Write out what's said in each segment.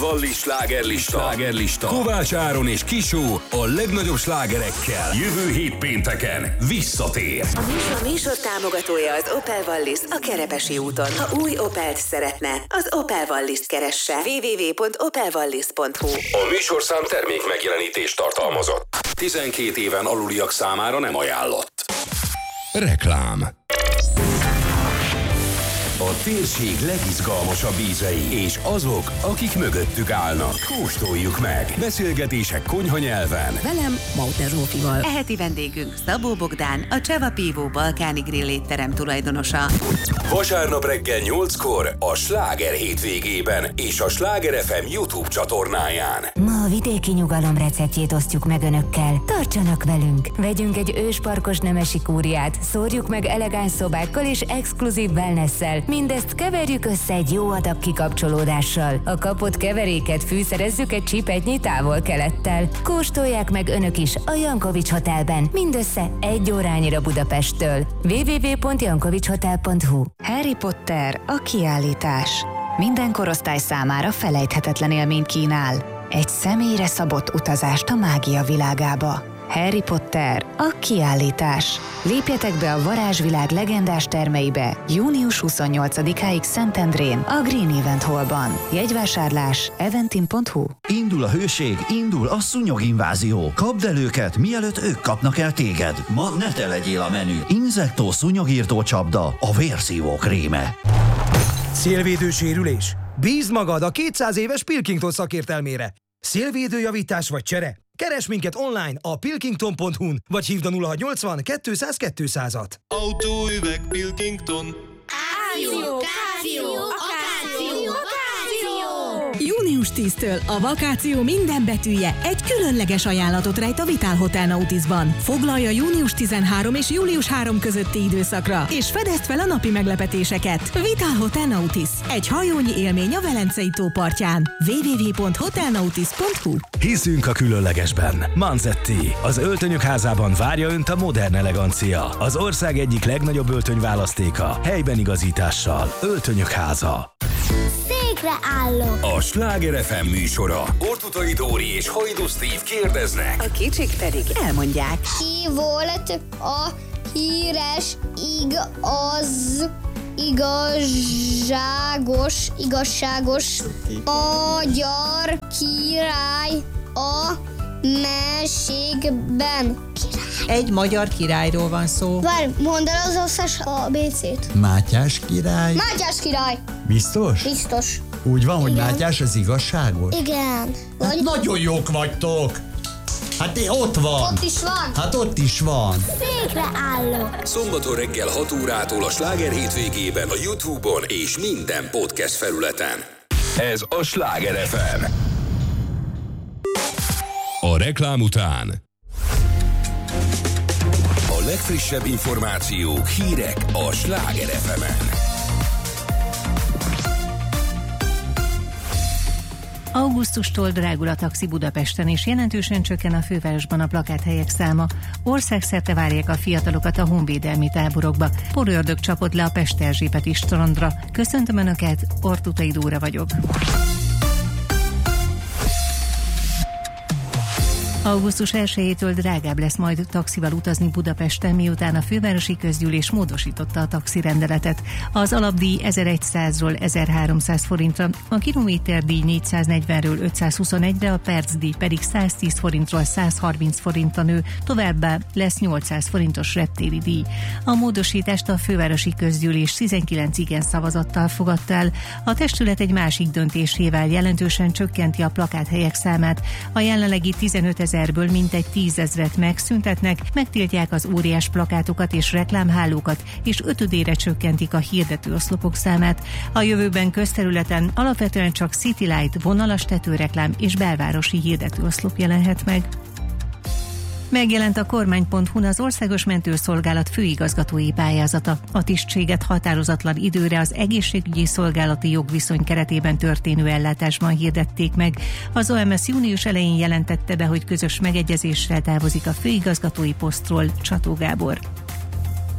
Wallis slágerlista. Kovács Áron és Kisó a legnagyobb slágerekkel. Jövő hét pénteken visszatér. A műsor támogatója az Opel Wallis a Kerepesi úton. Ha új Opelt szeretne, az Opel Wallis-t keresse. www.opelwallis.hu. A műsorszám termék megjelenítést tartalmazott. 12 éven aluliak számára nem ajánlott. Reklám. A térség legizgalmasabb ízei és azok, akik mögöttük állnak. Kóstoljuk meg. Beszélgetések konyhanyelven. Velem, Mauter Zsófival. Eheti vendégünk Szabó Bogdán, a Cseva Pívó balkáni grill étterem tulajdonosa. Vasárnap reggel 8-kor a Sláger hétvégében és a Sláger FM YouTube csatornáján. Ma a vidéki nyugalom receptjét osztjuk meg önökkel. Tartsanak velünk! Vegyünk egy ősparkos nemesi kúriát, szórjuk meg elegáns szobákkal és exkluzív wellnesszel. Mindezt keverjük össze egy jó adag kikapcsolódással. A kapott keveréket fűszerezzük egy csipetnyi távol-kelettel. Kóstolják meg önök is a Jankovics Hotelben, mindössze 1 órányira Budapesttől. www.jankovicshotel.hu. Harry Potter, a kiállítás. Minden korosztály számára felejthetetlen élményt kínál. Egy személyre szabott utazást a mágia világába. Harry Potter, a kiállítás. Lépjetek be a varázsvilág legendás termeibe június 28-áig Szentendrén, a Green Event Hallban. Jegyvásárlás eventim.hu. Indul a hőség, indul a szúnyoginvázió. Kapd el őket, mielőtt ők kapnak el téged. Ma ne te legyél a menü. Inzektó szúnyogírtó csapda, a vérszívó kréme. Szélvédő sérülés? Bízd magad a 200 éves Pilkington szakértelmére. Szélvédőjavítás vagy csere? Keresd minket online a pilkington.hu-n, vagy hívd a 0680 200 200-at. Autóüveg Pilkington. Áció, káció, akáció, akáció. Június 10-től a vakáció minden betűje egy különleges ajánlatot rejt a Vitál Hotel Nautisban. Foglalja június 13 és július 3 közötti időszakra, és fedezd fel a napi meglepetéseket. Vitál Hotel Nautis. Egy hajónyi élmény a Velencei tó partján. www.hotelnautis.hu. Hiszünk a különlegesben. Manzetti. Az öltönyök házában várja önt a modern elegancia. Az ország egyik legnagyobb öltönyválasztéka. Helyben igazítással. Öltönyök háza. Székre állok. A Sláger FM műsora. Ortutai Dóri és Hajdú Steve kérdeznek. A kicsik pedig elmondják. Ki volt a híres igazságos magyar király a mesékben? Egy magyar királyról van szó. Várj, mondd el az összes ABC-t. Mátyás király? Mátyás király. Biztos? Biztos. Úgy van, hogy Mátyás az igazságos? Igen. Hát nagyon jók vagytok! Hát ott van! Ott is van! Hát ott is van! Székre állok! Szombaton reggel 6 órától a Sláger hétvégében a YouTube-on és minden podcast felületen. Ez a Sláger FM. A reklám után a legfrissebb információk, hírek a Sláger FM-en. Augusztustól drágul a taxi Budapesten, és jelentősen csökken a fővárosban a plakáthelyek száma. Országszerte várják a fiatalokat a honvédelmi táborokba. Porördög csapott le a Pest-Erzsébeti strandra. Köszöntöm Önöket, Ortutai Dóra vagyok. Augusztus 1-től drágább lesz majd taxival utazni Budapesten, miután a fővárosi közgyűlés módosította a taxirendeletet. Az alapdíj 1100-ról 1300 forintra, a kilométerdíj 440-ről 521-re, a percdíj pedig 110 forintról 130 forintra nő, továbbá lesz 800 forintos reptéri díj. A módosítást a fővárosi közgyűlés 19 igen szavazattal fogadta el. A testület egy másik döntésével jelentősen csökkenti a plakáthelyek számát. A jelenlegi 15 000-ből mintegy 10 000-et megszüntetnek, megtiltják az óriás plakátokat és reklámhálókat, és 5-ére csökkentik a hirdetőoszlopok számát. A jövőben közterületen alapvetően csak City Light, vonalas tetőreklám és belvárosi hirdetőoszlop jelenhet meg. Megjelent a kormány.hu-n az Országos Mentőszolgálat főigazgatói pályázata. A tisztséget határozatlan időre az egészségügyi szolgálati jogviszony keretében történő ellátásban hirdették meg. Az OMS június elején jelentette be, hogy közös megegyezéssel távozik a főigazgatói posztról Csató Gábor.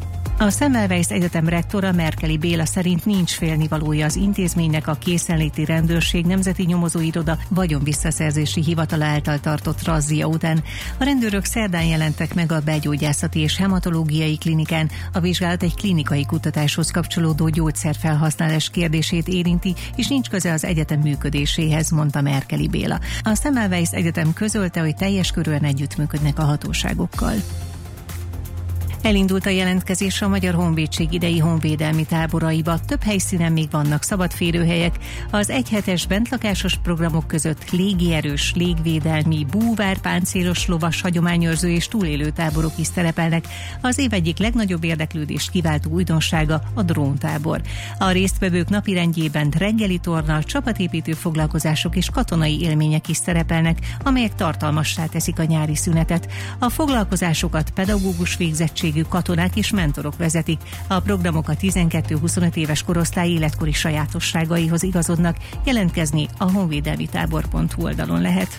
A Semmelweis Egyetem rektora Merkeli Béla szerint nincs félnivalója az intézménynek a készenléti rendőrség nemzeti nyomozóiroda vagyonvisszaszerzési hivatala által tartott razzia után. A rendőrök szerdán jelentek meg a belgyógyászati és hematológiai klinikán. A vizsgálat egy klinikai kutatáshoz kapcsolódó gyógyszerfelhasználás kérdését érinti, és nincs köze az egyetem működéséhez, mondta Merkeli Béla. A Semmelweis Egyetem közölte, hogy teljes körűen együttműködnek a hatóságokkal. Elindult a jelentkezés a Magyar Honvédség idei honvédelmi táboraiba. Több helyszínen még vannak szabad férőhelyek. Az egyhetes bentlakásos programok között légierős, légvédelmi, búvár, páncélos, lovas, hagyományőrző és túlélő táborok is szerepelnek. Az év egyik legnagyobb érdeklődést kiváltó újdonsága a dróntábor. A résztvevők napirendjében reggeli torna, csapatépítő foglalkozások és katonai élmények is szerepelnek, amelyek tartalmassá teszik a nyári szünetet. A foglalkozásokat pedagógus végzettség katonák és mentorok vezetik. A programok a 12-25 éves korosztály életkori sajátosságaihoz igazodnak. Jelentkezni a honvédelmitábor.hu oldalon lehet.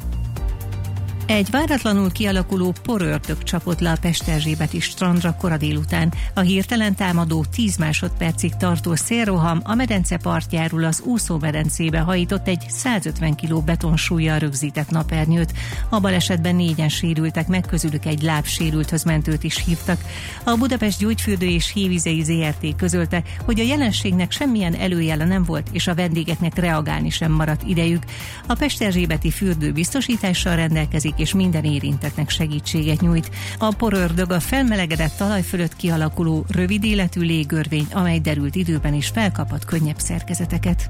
Egy váratlanul kialakuló porördög csapott le a Pesterzsébeti strandra kora délután. A hirtelen támadó 10 másodpercig tartó szélroham a medence partjáról az úszómedencébe hajított egy 150 kg betonsúllyal rögzített napernyőt. A balesetben 4-en sérültek meg, közülük egy lábsérülthöz mentőt is hívtak. A Budapest Gyógyfürdő és Hévizei ZRT közölte, hogy a jelenségnek semmilyen előjele nem volt, és a vendégeknek reagálni sem maradt idejük. A Pesterzsébeti fürdő biztosítással rendelkezik, és minden érintettnek segítséget nyújt. A porördög a felmelegedett talaj fölött kialakuló rövid életű légörvény, amely derült időben is felkaphat könnyebb szerkezeteket.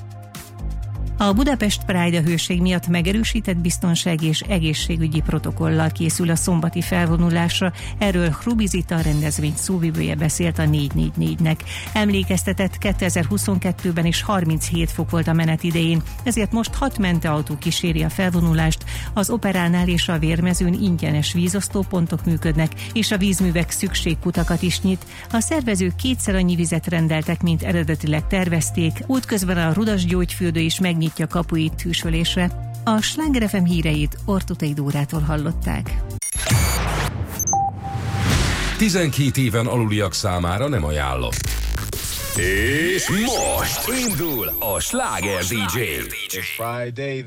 A Budapest Pride hőség miatt megerősített biztonsági és egészségügyi protokollal készül a szombati felvonulásra. Erről Hrubi Zita, rendezvény szóvivője beszélt a 444-nek. Emlékeztetett, 2022-ben is 37 fok volt a menet idején, ezért most 6 mentőautó kíséri a felvonulást. Az Operánál és a Vérmezőn ingyenes vízosztópontok működnek, és a vízművek szükségkutakat is nyit. A szervezők 2-szer annyi vizet rendeltek, mint eredetileg tervezték. Útközben a Rudas Gyógyfürdő is megnyitja kapuit hűsölésre. A Sláger FM híreit Ortutai Dórától hallották. 12 éven aluliak számára nem ajánlott. És most indul a Sláger DJ.